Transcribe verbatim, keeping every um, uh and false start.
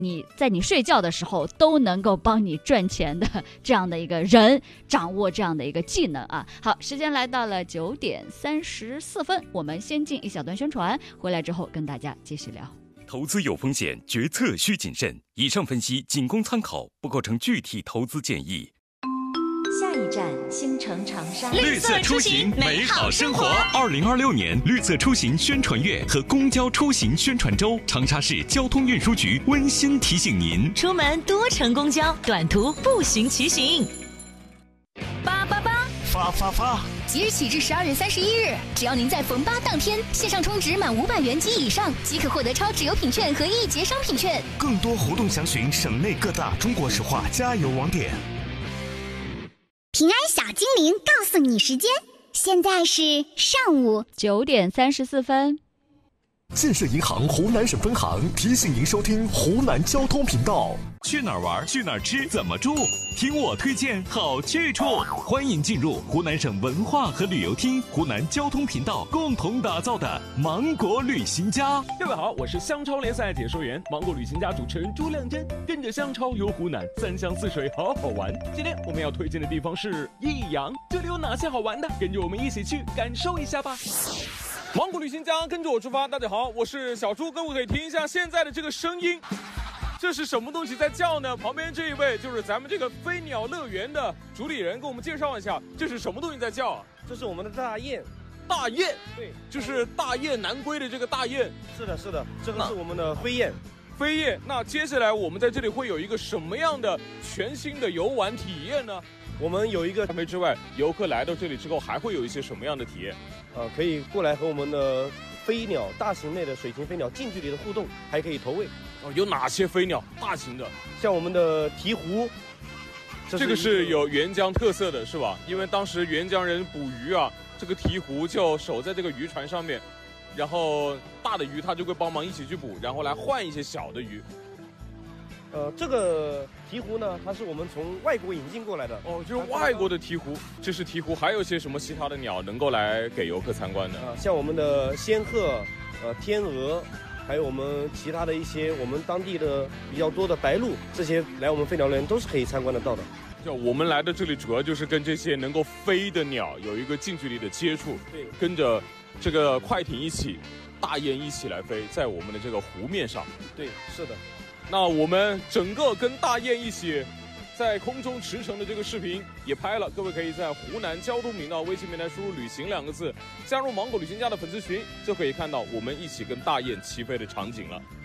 你在你睡觉的时候都能够帮你赚钱的这样的一个人，掌握这样的一个技能啊。好，时间来到了九点三十四分，我们先进一小段宣传，回来之后跟大家继续聊。 投资有风险，决策需谨慎。以上分析仅供参考，不构成具体投资建议。 下一站，星城长沙。 绿色出行，美好生活。二零二六年绿色出行宣传月和公交出行宣传周，长沙市交通运输局温馨提醒您： 出门多乘公交，短途步行骑行。 八八八， 发发发！ 即日起至十二月三十一日，只要您在逢八当天线上充值满五百元及以上，即可获得超值优品券和一节商品券。 更多活动详询省内各大中国石化加油网点。 平安小精灵告诉你时间，现在是上午九点三十四分。 建设银行湖南省分行提醒您收听湖南交通频道。 去哪儿玩？去哪儿吃？怎么住？听我推荐好去处。欢迎进入湖南省文化和旅游厅、湖南交通频道共同打造的芒果旅行家。 各位好，我是香超联赛解说员芒果旅行家主持人朱亮真，跟着香超游湖南，三湘四水好好玩。今天我们要推荐的地方是益阳，这里有哪些好玩的？跟着我们一起去感受一下吧。芒果旅行家跟着我出发。大家好，我是小朱，各位可以听一下现在的这个声音，这是什么东西在叫呢？旁边这一位就是咱们这个飞鸟乐园的主理人，给我们介绍一下这是什么东西在叫啊？ 这是我们的大雁。 大雁， 对， 就是大雁南归的这个大雁。 是的，是的，这个是我们的飞雁。 飞雁，那接下来我们在这里会有一个什么样的全新的游玩体验呢？ 我们有一个咖啡之外，游客来到这里之后还会有一些什么样的体验？ 呃，可以过来和我们的飞鸟大型类的水禽飞鸟近距离的互动，还可以投喂。 哦，有哪些飞鸟？大型的， 像我们的鹈鹕， 这, 这个是有沅江特色的，是吧？因为当时沅江人捕鱼啊，这个鹈鹕就守在这个渔船上面，然后大的鱼它就会帮忙一起去捕，然后来换一些小的鱼。 呃，这个鹈鹕呢，它是我们从外国引进过来的。 哦，就是外国的鹈鹕。这是鹈鹕，还有一些什么其他的鸟能够来给游客参观的？ 啊、呃，像我们的仙鹤、呃天鹅，还有我们其他的一些我们当地的比较多的白鹭，这些来我们飞鸟乐园都是可以参观得到的。 就我们来到这里，主要就是跟这些能够飞的鸟有一个近距离的接触。 对， 跟着这个快艇一起，大雁一起来飞，在我们的这个湖面上。 对，是的。 那我们整个跟大雁一起在空中驰骋的这个视频也拍了，各位可以在湖南交通频道微信平台输入旅行两个字，加入芒果旅行家的粉丝群，就可以看到我们一起跟大雁齐飞的场景了。